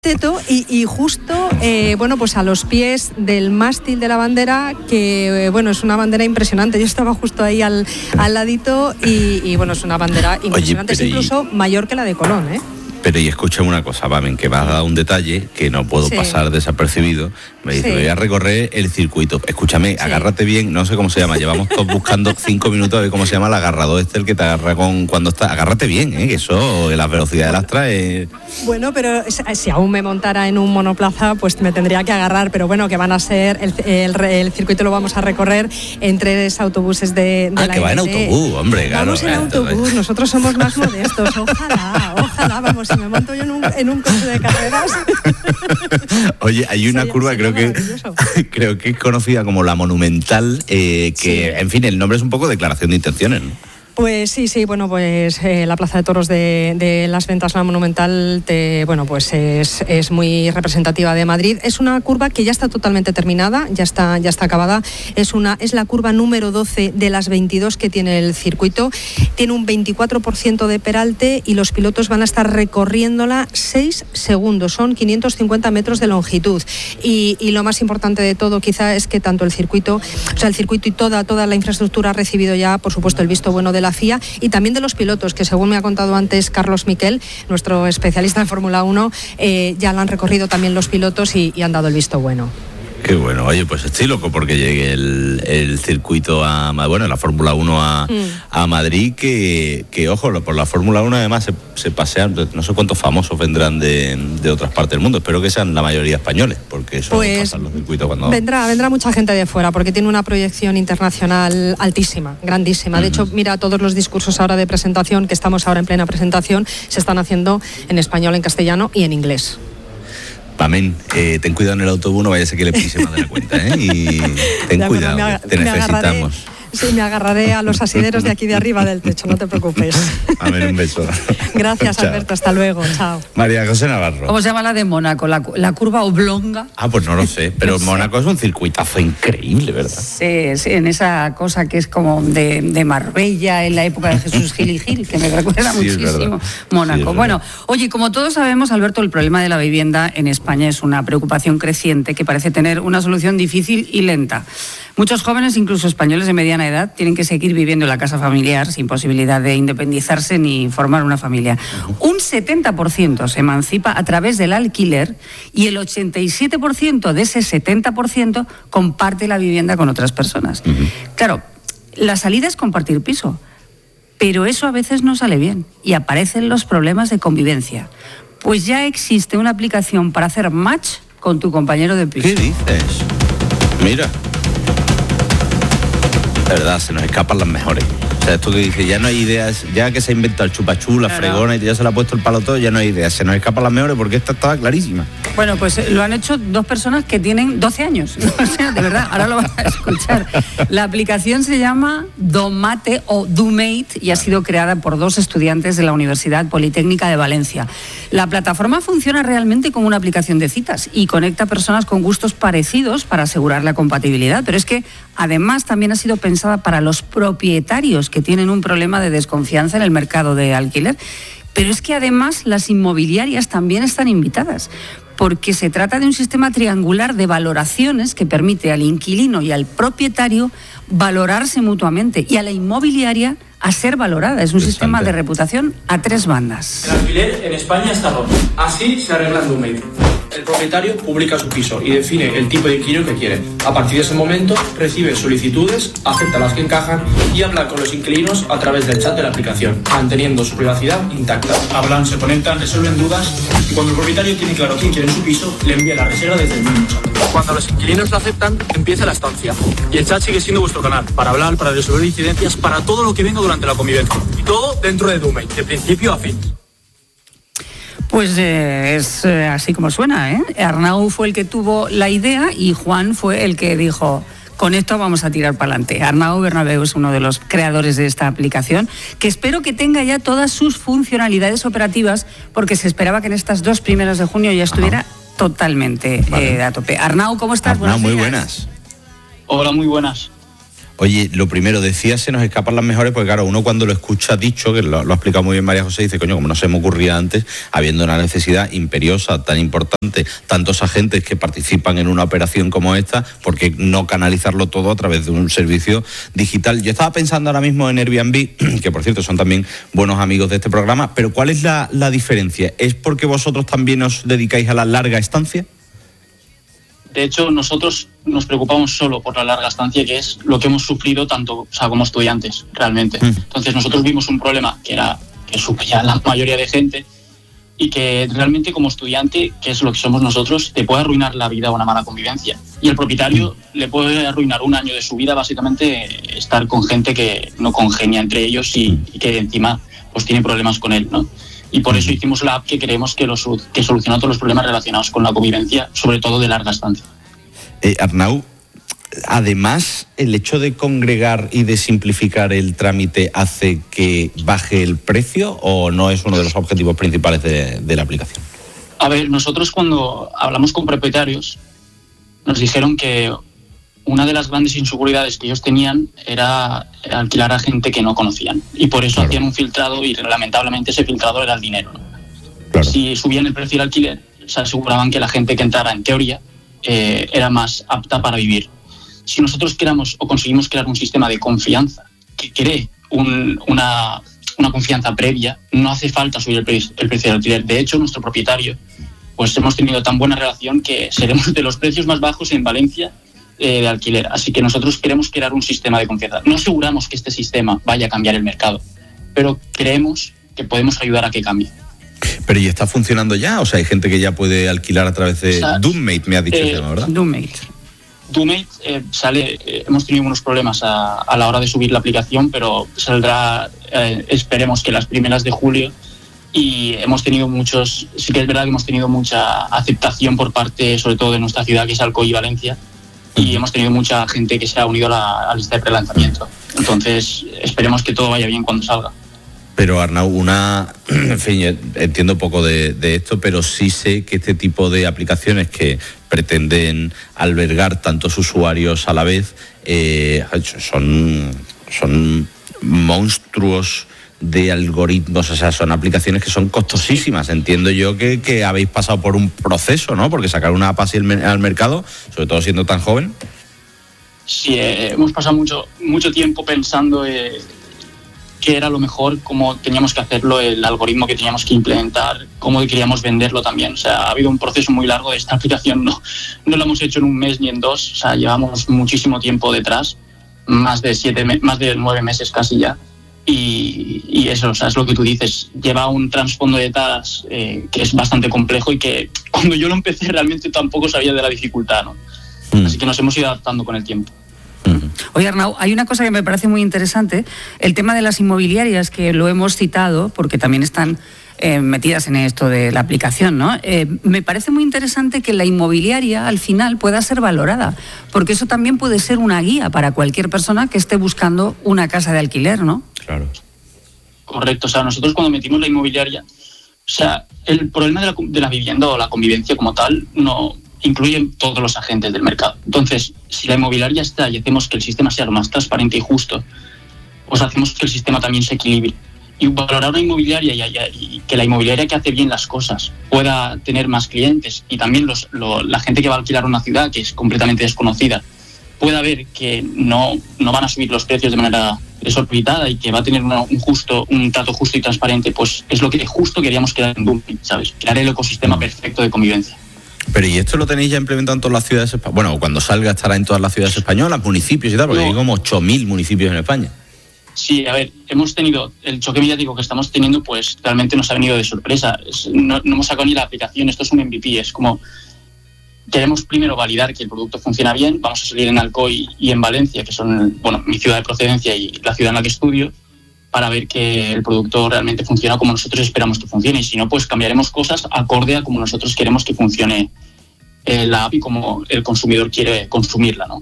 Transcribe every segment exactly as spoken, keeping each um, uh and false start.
Teto y, y justo, eh, bueno, pues a los pies del mástil de la bandera, que, eh, bueno, es una bandera impresionante. Yo estaba justo ahí al, al ladito y, y, bueno, es una bandera impresionante. Oye, es incluso y... mayor que la de Colón, ¿eh? Pero y escúchame una cosa, Vamen, que me has dado un detalle que no puedo sí. pasar desapercibido. Me dice, sí. voy a recorrer el circuito. Escúchame, sí. agárrate bien, no sé cómo se llama. Llevamos todos buscando cinco minutos a ver cómo se llama el agarrador este, el que te agarra con cuando está. Agárrate bien, ¿eh? Que eso, las velocidades las trae. Bueno, pero si aún me montara en un monoplaza, pues me tendría que agarrar. Pero bueno, que van a ser, el, el, el circuito lo vamos a recorrer en tres autobuses de, de ah, la que va en autobús, hombre. Claro, vamos en autobús, nosotros somos más modestos. Ojalá, ojalá, vamos. Si me monto yo en un, en un coche de carreras. Oye, hay una sí, curva, sí, creo que creo que es conocida como la Monumental, eh, que, sí. en fin, el nombre es un poco declaración de intenciones, ¿no? Pues sí, sí, bueno, pues eh, la Plaza de Toros de, de Las Ventas, la Monumental, te, bueno, pues es, es muy representativa de Madrid. Es una curva que ya está totalmente terminada, ya está, ya está acabada. Es, una, es la curva número doce de las veintidós que tiene el circuito. Tiene un veinticuatro por ciento de peralte y los pilotos van a estar recorriéndola seis segundos. Son quinientos cincuenta metros de longitud. Y, y lo más importante de todo quizá es que tanto el circuito, o sea, el circuito y toda, toda la infraestructura ha recibido ya, por supuesto, el visto bueno de la F I A y también de los pilotos, que según me ha contado antes Carlos Miquel, nuestro especialista en Fórmula uno, eh, ya la han recorrido también los pilotos y, y han dado el visto bueno. Qué bueno, oye, pues estoy loco porque llegue el, el circuito a, bueno, la Fórmula uno a, mm. a Madrid, que, que ojo, por la Fórmula uno además se, se pasean, no sé cuántos famosos vendrán de, de otras partes del mundo, espero que sean la mayoría españoles, porque eso pues pasan los circuitos cuando... Vendrá, vendrá mucha gente de fuera, porque tiene una proyección internacional altísima, grandísima. De mm-hmm. hecho, mira, todos los discursos ahora de presentación, que estamos ahora en plena presentación, se están haciendo en español, en castellano y en inglés. Amén. Eh, ten cuidado en el autobús, no vaya a ser que le pise más de la cuenta, ¿eh? Y ten de cuidado, acuerdo, me, te me necesitamos. Agarraré, sí, me agarraré a los asideros de aquí de arriba del techo, no te preocupes. Amén, un beso. Gracias, Alberto, hasta luego, chao. María José Navarro. ¿Cómo se llama la de Mónaco? ¿La, la curva oblonga? Ah, pues no lo sé, pero Mónaco es un circuitazo increíble, ¿verdad? Sí, sí, en esa cosa que es como de, de Marbella, en la época de Jesús Gil y Gil, que me recuerda sí, muchísimo Mónaco. Sí, bueno, oye, como todos sabemos, Alberto, el problema de la vivienda en España es una preocupación creciente que parece tener una solución difícil y lenta. Muchos jóvenes, incluso españoles de mediana edad, tienen que seguir viviendo en la casa familiar sin posibilidad de independizarse ni formar una familia. Un setenta por ciento se emancipa a través del alquiler y el ochenta y siete por ciento de ese setenta por ciento comparte la vivienda con otras personas. Uh-huh. Claro, la salida es compartir piso, pero eso a veces no sale bien y aparecen los problemas de convivencia. Pues ya existe una aplicación para hacer match con tu compañero de piso. ¿Qué dices? Mira. De verdad, se nos escapan las mejores. O sea, esto que dice, ya no hay ideas, ya que se ha inventado el chupachú, la claro. fregona y ya se le ha puesto el palo todo, ya no hay ideas. Se nos escapan las mejores porque esta estaba clarísima. Bueno, pues lo han hecho dos personas que tienen doce años. O sea, de verdad, ahora lo vas a escuchar. La aplicación se llama Domate o Dumate y ha sido creada por dos estudiantes de la Universidad Politécnica de Valencia. La plataforma funciona realmente como una aplicación de citas y conecta personas con gustos parecidos para asegurar la compatibilidad, pero es que además también ha sido pensada para los propietarios que tienen un problema de desconfianza en el mercado de alquiler. Pero es que además las inmobiliarias también están invitadas, porque se trata de un sistema triangular de valoraciones que permite al inquilino y al propietario valorarse mutuamente y a la inmobiliaria a ser valorada. Es un sistema de reputación a tres bandas. El alquiler en España está roto. Así se arregla en Dumate. El propietario publica su piso y define el tipo de inquilino que quiere. A partir de ese momento recibe solicitudes, acepta las que encajan y habla con los inquilinos a través del chat de la aplicación, manteniendo su privacidad intacta. Hablan, se conectan, resuelven dudas y cuando el propietario tiene claro quién quiere en su piso, le envía la reserva desde el mismo chat. Cuando los inquilinos lo aceptan, empieza la estancia. Y el chat sigue siendo vuestro canal para hablar, para resolver incidencias, para todo lo que venga durante la convivencia. Y todo dentro de Dumate, de principio a fin. Pues eh, es eh, así como suena, ¿eh? Arnau fue el que tuvo la idea y Juan fue el que dijo, con esto vamos a tirar para adelante. Arnau Bernabéu es uno de los creadores de esta aplicación, que espero que tenga ya todas sus funcionalidades operativas, porque se esperaba que en estas dos primeras de junio ya estuviera Ajá. totalmente vale. eh, a tope. Arnau, ¿cómo estás? Arnau, muy buenas. Hola, muy buenas. Oye, lo primero, decía, se nos escapan las mejores, porque claro, uno cuando lo escucha dicho, que lo, lo ha explicado muy bien María José, dice, coño, como no se me ocurría antes, habiendo una necesidad imperiosa, tan importante, tantos agentes que participan en una operación como esta, ¿por qué no canalizarlo todo a través de un servicio digital? Yo estaba pensando ahora mismo en Airbnb, que por cierto son también buenos amigos de este programa, pero ¿cuál es la, la diferencia? ¿Es porque vosotros también os dedicáis a la larga estancia? De hecho, nosotros nos preocupamos solo por la larga estancia, que es lo que hemos sufrido tanto, o sea, como estudiantes, realmente. Mm. Entonces, nosotros vimos un problema que era que sufría la mayoría de gente y que realmente como estudiante, que es lo que somos nosotros, te puede arruinar la vida una mala convivencia. Y el propietario mm. le puede arruinar un año de su vida, básicamente, estar con gente que no congenia entre ellos y, mm. y que encima pues tiene problemas con él, ¿no? Y por eso hicimos la app que creemos que, los, que soluciona todos los problemas relacionados con la convivencia, sobre todo de larga estancia. Eh, Arnau, además, el hecho de congregar y de simplificar el trámite hace que baje el precio, ¿o no es uno de los objetivos principales de, de la aplicación? A ver, nosotros cuando hablamos con propietarios nos dijeron que una de las grandes inseguridades que ellos tenían era alquilar a gente que no conocían. Y por eso claro. hacían un filtrado y lamentablemente ese filtrado era el dinero. Claro. Si subían el precio del alquiler, se aseguraban que la gente que entrara en teoría eh, era más apta para vivir. Si nosotros queramos o conseguimos crear un sistema de confianza que cree un, una, una confianza previa, no hace falta subir el, pre el precio del alquiler. De hecho, nuestro propietario, pues hemos tenido tan buena relación que seremos de los precios más bajos en Valencia Eh, de alquiler. Así que nosotros queremos crear un sistema de confianza. No aseguramos que este sistema vaya a cambiar el mercado, pero creemos que podemos ayudar a que cambie. Pero ¿y está funcionando ya? O sea, hay gente que ya puede alquilar a través de o sea, Doommate, me ha dicho eh, el tema, ¿verdad? Doommate. Doommate eh, sale, eh, hemos tenido unos problemas a, a la hora de subir la aplicación, pero saldrá, eh, esperemos que las primeras de julio, y hemos tenido muchos, sí que es verdad que hemos tenido mucha aceptación por parte, sobre todo de nuestra ciudad, que es Alcoy y Valencia, y hemos tenido mucha gente que se ha unido a la, a la lista de prelanzamiento. Entonces, esperemos que todo vaya bien cuando salga. Pero Arnau, una, en fin, entiendo poco de, de esto, pero sí sé que este tipo de aplicaciones que pretenden albergar tantos usuarios a la vez eh, son, son monstruos de algoritmos, o sea, son aplicaciones que son costosísimas. Entiendo yo que, que habéis pasado por un proceso, ¿no? Porque sacar una app así al mercado, sobre todo siendo tan joven. Sí, eh, hemos pasado mucho, mucho tiempo pensando eh, qué era lo mejor, cómo teníamos que hacerlo, el algoritmo que teníamos que implementar, cómo queríamos venderlo también. O sea, ha habido un proceso muy largo de esta aplicación, no, no lo hemos hecho en un mes ni en dos, o sea, llevamos muchísimo tiempo detrás, más de siete, más de nueve meses casi ya. Y, y eso, o sea, es lo que tú dices, lleva un trasfondo de tareas eh, que es bastante complejo y que cuando yo lo empecé realmente tampoco sabía de la dificultad, ¿no? Mm. Así que nos hemos ido adaptando con el tiempo. Oye, Arnau, hay una cosa que me parece muy interesante, el tema de las inmobiliarias, que lo hemos citado porque también están eh, metidas en esto de la aplicación, ¿no? Eh, me parece muy interesante que la inmobiliaria al final pueda ser valorada, porque eso también puede ser una guía para cualquier persona que esté buscando una casa de alquiler, ¿no? Claro. Correcto, o sea, nosotros cuando metimos la inmobiliaria, o sea, el problema de la, de la vivienda o la convivencia como tal no incluye todos los agentes del mercado. Entonces, si la inmobiliaria está y hacemos que el sistema sea lo más transparente y justo, pues hacemos que el sistema también se equilibre. Y valorar una inmobiliaria y, y, y que la inmobiliaria que hace bien las cosas pueda tener más clientes y también los, lo, la gente que va a alquilar una ciudad que es completamente desconocida pueda ver que no, no van a subir los precios de manera desorbitada y que va a tener una, un justo un trato justo y transparente, pues es lo que justo queríamos crear en Doommate, ¿sabes? Crear el ecosistema perfecto de convivencia. Pero ¿y esto lo tenéis ya implementado en todas las ciudades españolas? Bueno, cuando salga estará en todas las ciudades españolas, municipios y tal, porque no. Hay como ocho mil municipios en España. Sí, a ver, hemos tenido el choque mediático que estamos teniendo, pues realmente nos ha venido de sorpresa. Es, no, no hemos sacado ni la aplicación, esto es un M V P, es como queremos primero validar que el producto funciona bien, vamos a salir en Alcoy y en Valencia, que son, bueno, mi ciudad de procedencia y la ciudad en la que estudio, para ver que el producto realmente funciona como nosotros esperamos que funcione, y si no, pues cambiaremos cosas acorde a como nosotros queremos que funcione eh, la app y como el consumidor quiere consumirla, ¿no?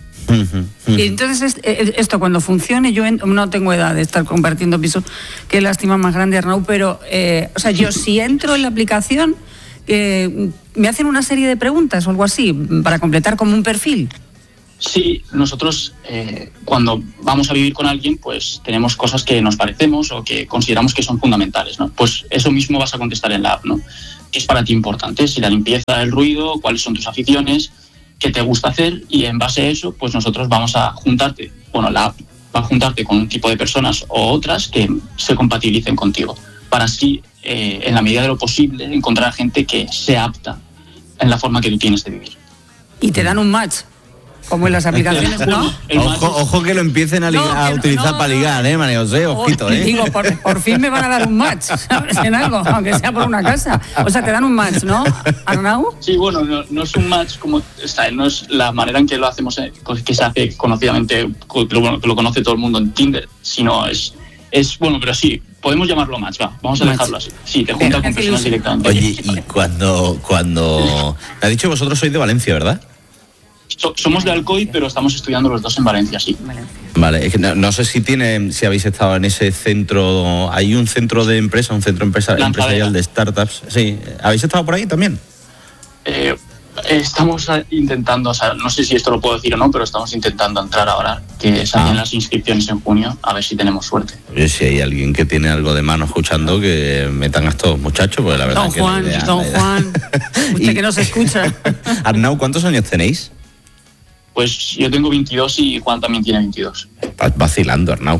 Y entonces esto cuando funcione, yo no tengo edad de estar compartiendo piso, qué lástima más grande, Arnau, pero eh, o sea, yo si entro en la aplicación eh, me hacen una serie de preguntas o algo así para completar como un perfil. Sí, nosotros eh, cuando vamos a vivir con alguien, pues tenemos cosas que nos parecemos o que consideramos que son fundamentales, ¿no? Pues eso mismo vas a contestar en la app, ¿no? ¿Qué es para ti importante? Si la limpieza, el ruido, cuáles son tus aficiones, qué te gusta hacer, y en base a eso, pues nosotros vamos a juntarte, bueno, la app va a juntarte con un tipo de personas o otras que se compatibilicen contigo, para así, eh, en la medida de lo posible, encontrar gente que sea apta en la forma que tú tienes de vivir. Y te dan un match. Como en las aplicaciones, ¿no? Ojo, ojo que lo empiecen a, ligar, no, a utilizar no, para ligar, ¿eh, María José? Ojito, ¿eh? Digo, por, por fin me van a dar un match, ¿sabes? En algo, aunque sea por una casa. O sea, te dan un match, ¿no, Arnau? Sí, bueno, no, no es un match como... Está, no es la manera en que lo hacemos, que se hace conocidamente, que lo, que lo conoce todo el mundo en Tinder, sino es... es bueno, pero sí, podemos llamarlo match, va, vamos a match. dejarlo así. Sí, te junta con personas directamente. Oye, y cuando... cuando... Me ha dicho que vosotros sois de Valencia, ¿verdad? So, somos de Alcoy, pero estamos estudiando los dos en Valencia, sí. Vale, es que no, no sé si tiene, si habéis estado en ese centro, hay un centro de empresa, un centro empresa, empresarial de startups. Sí, ¿habéis estado por ahí también? Eh, estamos intentando, o sea, no sé si esto lo puedo decir o no, pero estamos intentando entrar ahora, que salen ah. las inscripciones en junio, a ver si tenemos suerte. Oye, si hay alguien que tiene algo de mano escuchando, que metan a estos muchachos, pues la verdad don que Juan, la idea, Don la idea. Juan, usted y, que nos escucha. Arnau, ¿cuántos años tenéis? Pues yo tengo veintidós y Juan también tiene veintidós. Estás vacilando, Arnau.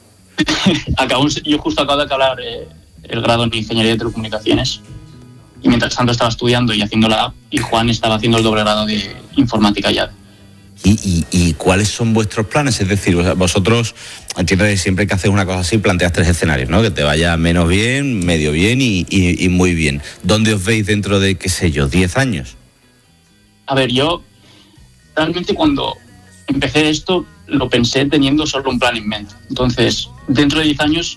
Acabo, yo justo acabo de acabar eh, el grado en Ingeniería de Telecomunicaciones y mientras tanto estaba estudiando y haciendo la app, y Juan estaba haciendo el doble grado de Informática ya. ¿Y, y, y cuáles son vuestros planes? Es decir, vosotros, entiendo que siempre que haces una cosa así planteas tres escenarios, ¿no? Que te vaya menos bien, medio bien y, y, y muy bien. ¿Dónde os veis dentro de, qué sé yo, diez años? A ver, yo... realmente cuando empecé esto lo pensé teniendo solo un plan en mente. Entonces, dentro de diez años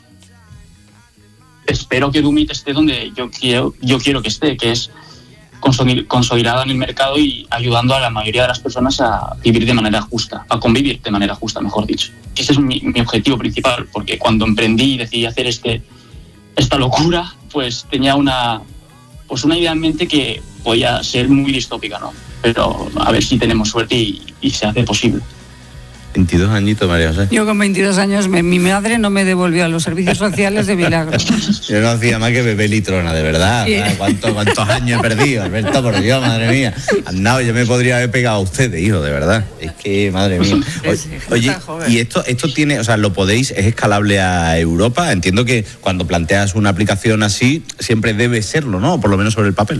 espero que Doomit esté donde yo quiero, yo quiero que esté, que es consolidada en el mercado y ayudando a la mayoría de las personas a vivir de manera justa, a convivir de manera justa, mejor dicho. Ese es mi, mi objetivo principal, porque cuando emprendí y decidí hacer este, esta locura, pues tenía una, pues una idea en mente que podía ser muy distópica, ¿no? Pero a ver si tenemos suerte y, y se hace posible. veintidós añitos, María José. Yo con veintidós años, me, mi madre no me devolvió a los servicios sociales de milagro. Yo no hacía más que beber litrona, de verdad. Sí. ¿Cuántos, ¿Cuántos años he perdido, Alberto? Por Dios, madre mía. No, yo me podría haber pegado a usted, hijo, de verdad. Es que, madre mía. Oye, y esto, esto tiene, o sea, ¿lo podéis, es escalable a Europa? Entiendo que cuando planteas una aplicación así, siempre debe serlo, ¿no? Por lo menos sobre el papel.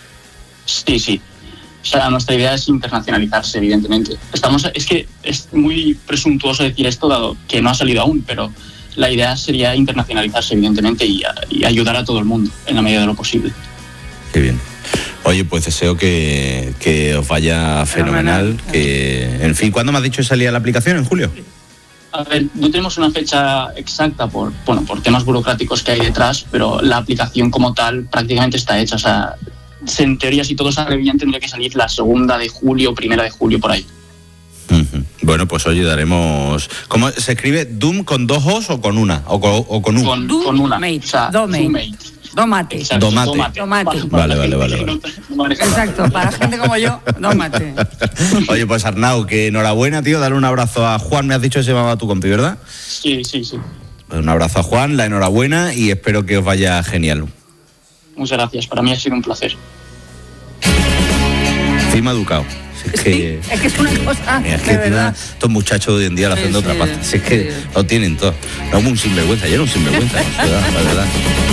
Sí, sí. O sea, nuestra idea es internacionalizarse, evidentemente. Estamos, es que es muy presuntuoso decir esto, dado que no ha salido aún, pero la idea sería internacionalizarse, evidentemente, y, y ayudar a todo el mundo en la medida de lo posible. Qué bien. Oye, pues deseo que, que os vaya fenomenal. fenomenal. Que, en fin, ¿cuándo me has dicho que salía la aplicación? ¿En julio? A ver, no tenemos una fecha exacta por, bueno, por temas burocráticos que hay detrás, pero la aplicación como tal prácticamente está hecha. O sea, en teoría, si todo sale bien, tendría que salir la segunda de julio, primera de julio, por ahí. Uh-huh. Bueno, pues oye, daremos... ¿Cómo se escribe? ¿Doom con dos O's o con una? ¿O con, o con un? Con, con una. Mate. O sea, Domate. Domate. Exacto, domate. Domate. Domate. Vale, vale, vale, vale. Exacto, para gente como yo, domate. Oye, pues Arnau, que enhorabuena, tío. Dale un abrazo a Juan. Me has dicho que se llamaba tu compi, ¿verdad? Sí, sí, sí. Pues un abrazo a Juan, la enhorabuena y espero que os vaya genial. Muchas gracias, para mí ha sido un placer. Encima educado. Si es, sí, que, es que es una cosa. Es que verdad. Estos muchachos de hoy en día lo hacen sí, de otra sí, parte. Si es que sí. Lo tienen todo. No, un sinvergüenza, yo era un sinvergüenza, la verdad.